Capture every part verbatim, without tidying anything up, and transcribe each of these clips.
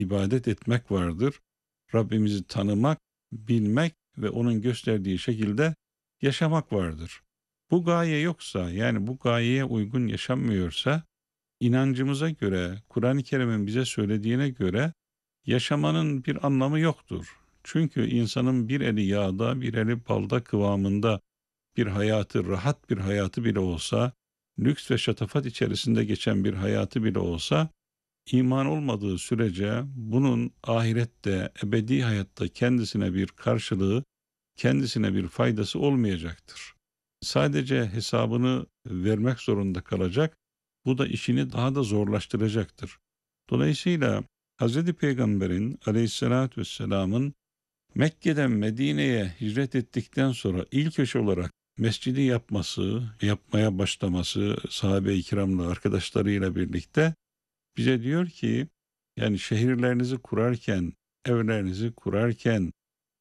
ibadet etmek vardır. Rabbimizi tanımak, bilmek ve onun gösterdiği şekilde yaşamak vardır. Bu gaye yoksa, yani bu gayeye uygun yaşanmıyorsa, inancımıza göre, Kur'an-ı Kerim'in bize söylediğine göre yaşamanın bir anlamı yoktur. Çünkü insanın bir eli yağda, bir eli balda kıvamında bir hayatı, rahat bir hayatı bile olsa, lüks ve şatafat içerisinde geçen bir hayatı bile olsa, iman olmadığı sürece bunun ahirette, ebedi hayatta kendisine bir karşılığı, kendisine bir faydası olmayacaktır. Sadece hesabını vermek zorunda kalacak, bu da işini daha da zorlaştıracaktır. Dolayısıyla Hz. Peygamber'in aleyhissalatü vesselamın Mekke'den Medine'ye hicret ettikten sonra ilk iş olarak mescidi yapması, yapmaya başlaması sahabe-i kiramla arkadaşlarıyla birlikte bize diyor ki, yani şehirlerinizi kurarken, evlerinizi kurarken,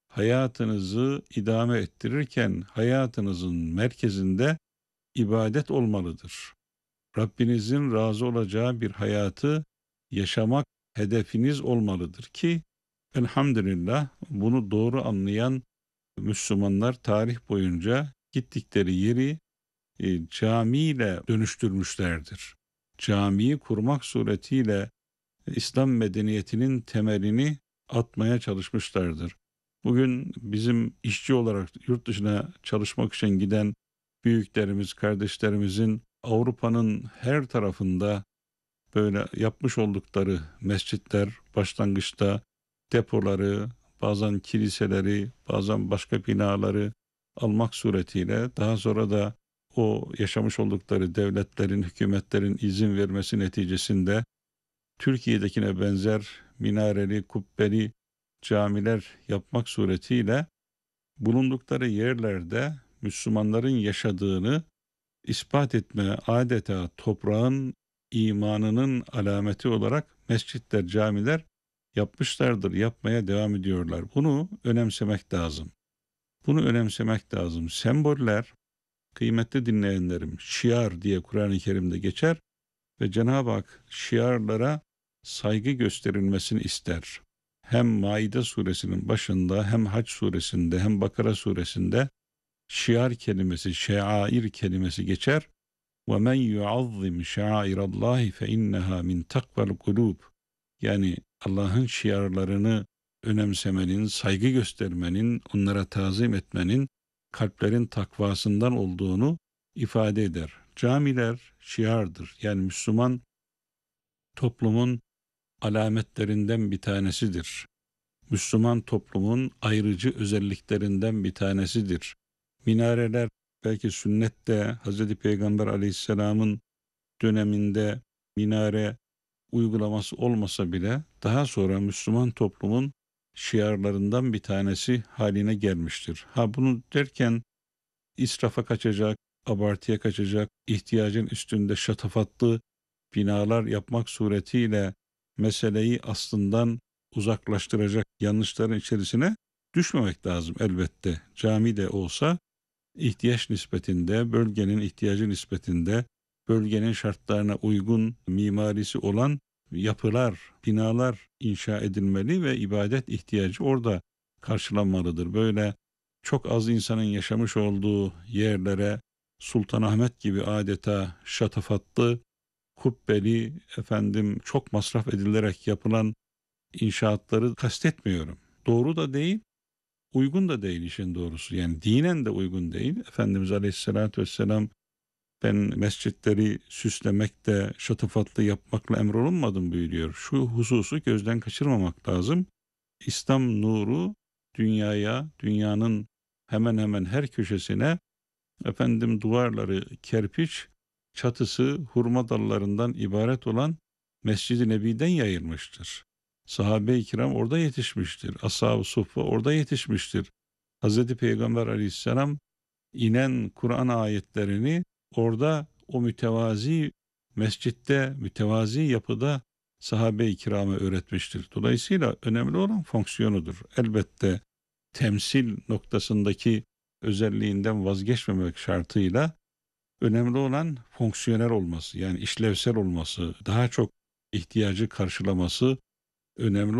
hayatınızı idame ettirirken hayatınızın merkezinde ibadet olmalıdır. Rabbinizin razı olacağı bir hayatı yaşamak hedefiniz olmalıdır ki elhamdülillah bunu doğru anlayan Müslümanlar tarih boyunca gittikleri yeri e, camiyle dönüştürmüşlerdir. Camiyi kurmak suretiyle İslam medeniyetinin temelini atmaya çalışmışlardır. Bugün bizim işçi olarak yurt dışına çalışmak için giden büyüklerimiz, kardeşlerimizin Avrupa'nın her tarafında böyle yapmış oldukları mescitler, başlangıçta depoları, bazen kiliseleri, bazen başka binaları almak suretiyle daha sonra da o yaşamış oldukları devletlerin, hükümetlerin izin vermesi neticesinde Türkiye'dekine benzer minareli, kubbeli camiler yapmak suretiyle bulundukları yerlerde Müslümanların yaşadığını ispat etme, adeta toprağın imanının alameti olarak mescitler, camiler yapmışlardır, yapmaya devam ediyorlar. Bunu önemsemek lazım. Bunu önemsemek lazım. Semboller, kıymetli dinleyenlerim, şiar diye Kur'an-ı Kerim'de geçer ve Cenab-ı Hak şiarlara saygı gösterilmesini ister. Hem Maide suresinin başında, hem Hac suresinde, hem Bakara suresinde şiar kelimesi, şeair kelimesi geçer. وَمَنْ يُعَظِّمْ شَعَائِرَ اللّٰهِ فَاِنَّهَا مِنْ تَقْوَى الْقُلُوبِ. Yani Allah'ın şiarlarını önemsemenin, saygı göstermenin, onlara tazim etmenin kalplerin takvasından olduğunu ifade eder. Camiler şiardır. Yani Müslüman toplumun alametlerinden bir tanesidir. Müslüman toplumun ayrıcı özelliklerinden bir tanesidir. Minareler belki sünnette Hz. Peygamber aleyhisselamın döneminde minare uygulaması olmasa bile daha sonra Müslüman toplumun şiarlarından bir tanesi haline gelmiştir. Ha bunu derken israfa kaçacak, abartıya kaçacak, ihtiyacın üstünde şatafatlı binalar yapmak suretiyle meseleyi aslından uzaklaştıracak yanlışların içerisine düşmemek lazım elbette. Cami de olsa ihtiyaç nispetinde, bölgenin ihtiyacı nispetinde, bölgenin şartlarına uygun mimarisi olan yapılar, binalar inşa edilmeli ve ibadet ihtiyacı orada karşılanmalıdır. Böyle çok az insanın yaşamış olduğu yerlere Sultanahmet gibi adeta şatafatlı, kubbeli, efendim çok masraf edilerek yapılan inşaatları kastetmiyorum. Doğru da değil, uygun da değil işin doğrusu. Yani dinen de uygun değil. Efendimiz Aleyhisselatü Vesselam ben mescitleri süslemekte, şatafatlı yapmakla emrolunmadım buyuruyor. Şu hususu gözden kaçırmamak lazım. İslam nuru dünyaya, dünyanın hemen hemen her köşesine efendim duvarları kerpiç, çatısı hurma dallarından ibaret olan Mescid-i Nebi'den yayılmıştır. Sahabe-i kiram orada yetişmiştir. Ashab-ı suffa orada yetişmiştir. Hazreti Peygamber aleyhisselam inen Kur'an ayetlerini orada o mütevazi mescitte, mütevazi yapıda sahabe-i kirama öğretmiştir. Dolayısıyla önemli olan fonksiyonudur. Elbette temsil noktasındaki özelliğinden vazgeçmemek şartıyla önemli olan fonksiyonel olması, yani işlevsel olması, daha çok ihtiyacı karşılaması, önemli